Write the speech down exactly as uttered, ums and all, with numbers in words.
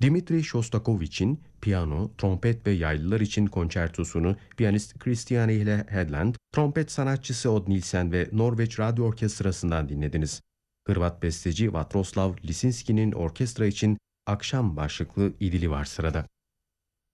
Dimitri Shostakovich'in piyano, trompet ve yaylılar için konçertosunu piyanist Christiane Hedlund, trompet sanatçısı Odd Nilsen ve Norveç Radyo Orkestrası'ndan dinlediniz. Hırvat besteci Vatroslav Lisinski'nin orkestra için Akşam başlıklı idili var sırada.